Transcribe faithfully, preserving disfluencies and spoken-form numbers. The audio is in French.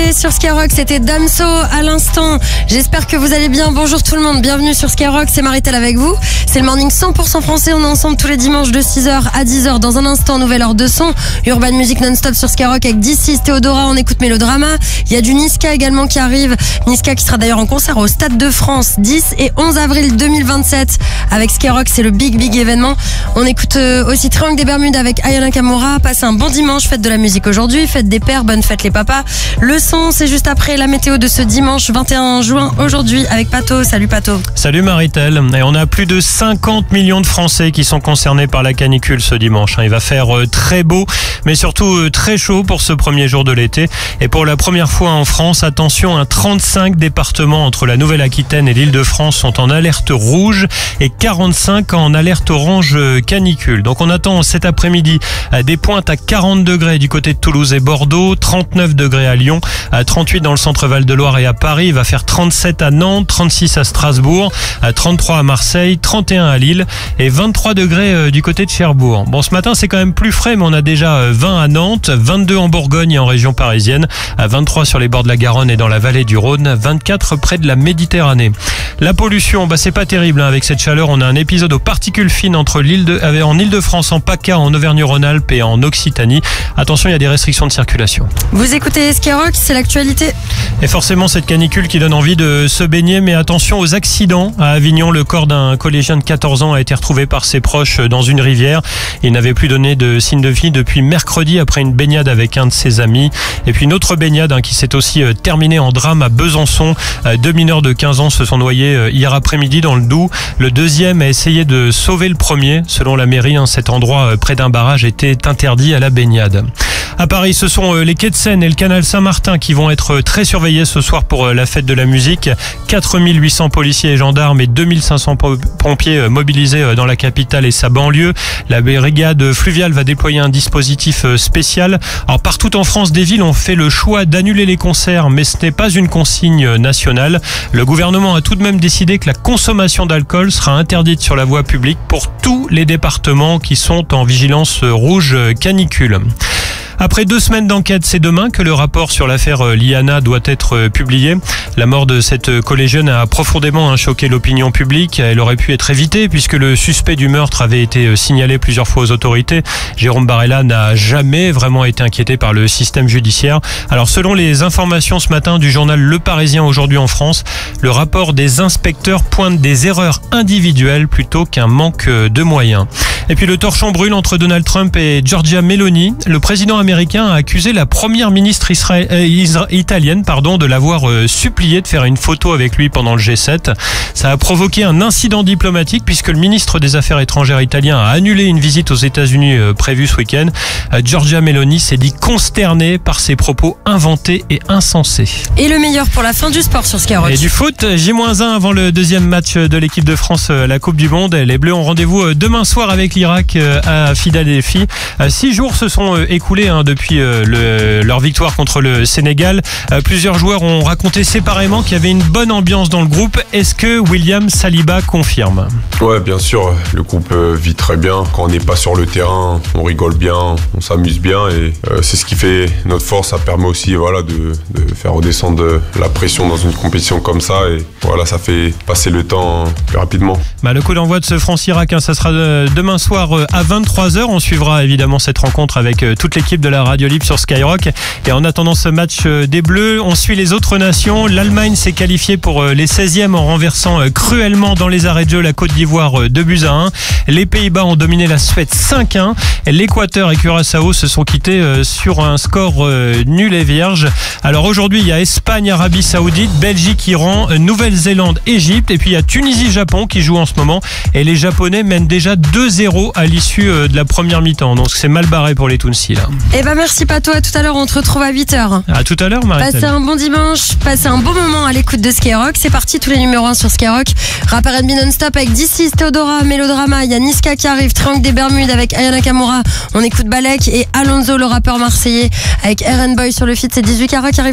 écouté sur Skyrock, c'était Damso à l'instant. J'espère que vous allez bien. Bonjour tout le monde, bienvenue sur Skyrock, c'est Maritel avec vous. C'est le morning cent pour cent français, on est ensemble tous les dimanches de six heures à dix heures. Dans un instant, nouvelle heure de son. Urban Music non-stop sur Skyrock avec D six, Théodora, on écoute Mélodrama. Il y a du Niska également qui arrive. Niska qui sera d'ailleurs en concert au Stade de France dix et onze avril deux mille vingt-sept avec Skyrock, c'est le big big événement. On écoute aussi Triangle des Bermudes avec Aya Nakamura. Passez un bon dimanche, fête de la musique aujourd'hui, fête des pères, bonne fête les papas. Le son, c'est juste après la météo de ce dimanche vingt et un juin aujourd'hui avec Pato. Salut Pato. Salut Maritel. Et on a plus de cinquante millions de Français qui sont concernés par la canicule ce dimanche. Il va faire très beau, mais surtout très chaud pour ce premier jour de l'été. Et pour la première fois en France, attention, un trente-cinq départements entre la Nouvelle-Aquitaine et l'Île-de-France sont en alerte rouge et quarante-cinq en alerte orange canicule. Donc on attend cet après-midi des pointes à quarante degrés du côté de Toulouse et Bordeaux, trente-neuf degrés à Lyon, à trente-huit dans le centre Val-de-Loire et à Paris. Il va faire trente-sept à Nantes, trente-six à Strasbourg, à trente-trois à Marseille, trente et un à Lille et vingt-trois degrés du côté de Cherbourg. Bon, ce matin, c'est quand même plus frais, mais on a déjà vingt à Nantes, vingt-deux en Bourgogne et en région parisienne, à vingt-trois sur les bords de la Garonne et dans la vallée du Rhône, vingt-quatre près de la Méditerranée. La pollution, bah, c'est pas terrible, hein. Avec cette chaleur, on a un épisode aux particules fines entre l'île de, en Île-de-France, en PACA, en Auvergne-Rhône-Alpes et en Occitanie. Attention, il y a des restrictions de circulation. Vous écoutez Skyrock, c'est l'actualité. Et forcément, cette canicule qui donne envie de se baigner, mais attention aux accidents. À Avignon, le corps d'un collégien de quatorze ans a été retrouvé par ses proches dans une rivière. Il n'avait plus donné de signe de vie depuis mercredi après une baignade avec un de ses amis. Et puis une autre baignade hein, qui s'est aussi euh, terminée en drame à Besançon. Euh, deux mineurs de quinze ans se sont noyés euh, hier après-midi dans le Doubs. Le deuxième a essayé de sauver le premier. Selon la mairie, hein, cet endroit euh, près d'un barrage était interdit à la baignade. À Paris, ce sont les quais de Seine et le canal Saint-Martin qui vont être très surveillés ce soir pour la fête de la musique. quatre mille huit cents policiers et gendarmes et deux mille cinq cents pompiers mobilisés dans la capitale et sa banlieue. La brigade fluviale va déployer un dispositif spécial. Alors, partout en France, des villes ont fait le choix d'annuler les concerts, mais ce n'est pas une consigne nationale. Le gouvernement a tout de même décidé que la consommation d'alcool sera interdite sur la voie publique pour tous les départements qui sont en vigilance rouge canicule. Après deux semaines d'enquête, c'est demain que le rapport sur l'affaire Liana doit être publié. La mort de cette collégienne a profondément choqué l'opinion publique. Elle aurait pu être évitée puisque le suspect du meurtre avait été signalé plusieurs fois aux autorités. Jérôme Barella n'a jamais vraiment été inquiété par le système judiciaire. Alors selon les informations ce matin du journal Le Parisien aujourd'hui en France, le rapport des inspecteurs pointe des erreurs individuelles plutôt qu'un manque de moyens. Et puis le torchon brûle entre Donald Trump et Giorgia Meloni. Le président américain a accusé la première ministre israé- euh, isra- italienne pardon, de l'avoir euh, supplié de faire une photo avec lui pendant le G sept. Ça a provoqué un incident diplomatique puisque le ministre des Affaires étrangères italien a annulé une visite aux États-Unis euh, prévue ce week-end. Euh, Giorgia Meloni s'est dit consternée par ses propos inventés et insensés. Et le meilleur pour la fin du sport sur Skyrock. Et du foot, J moins un avant le deuxième match de l'équipe de France à la Coupe du Monde. Les Bleus ont rendez-vous demain soir avec l'Irak à Philadelphie. Six jours se sont écoulés hein, depuis le, leur victoire contre le Sénégal. Plusieurs joueurs ont raconté séparément qu'il y avait une bonne ambiance dans le groupe. Est-ce que William Saliba confirme ? Ouais, bien sûr. Le groupe vit très bien. Quand on n'est pas sur le terrain, on rigole bien, on s'amuse bien et euh, c'est ce qui fait notre force. Ça permet aussi voilà, de, de faire redescendre la pression dans une compétition comme ça et voilà, ça fait passer le temps plus rapidement. Bah, le coup d'envoi de ce France-Irak, hein, ça sera demain soir à vingt-trois heures. On suivra évidemment cette rencontre avec toute l'équipe de la Radio Libre sur Skyrock. Et en attendant ce match des Bleus, on suit les autres nations. L'Allemagne s'est qualifiée pour les seizièmes en renversant cruellement dans les arrêts de jeu la Côte d'Ivoire deux buts à un. Les Pays-Bas ont dominé la Suède cinq à un. L'Équateur et Curaçao se sont quittés sur un score nul et vierge. Alors aujourd'hui, il y a Espagne, Arabie Saoudite, Belgique, Iran, Nouvelle-Zélande, Égypte. Et puis il y a Tunisie, Japon qui joue en ce moment. Et les Japonais mènent déjà deux zéro à l'issue de la première mi-temps. Donc c'est mal barré pour les Tounsis là. Eh ben merci Pato, à tout à l'heure, on te retrouve à huit heures. À tout à l'heure Maritel. Passez un bon dimanche, passez un bon moment à l'écoute de Skyrock. C'est parti, tous les numéros un sur Skyrock. Rapper R and B non-stop avec D six, Théodora, Mélodrama. Il y a Niska qui arrive, Triangle des Bermudes avec Aya Nakamura. On écoute Balek et Alonso, le rappeur marseillais, avec R and Boy sur le feat. C'est dix-huit carats qui arrive.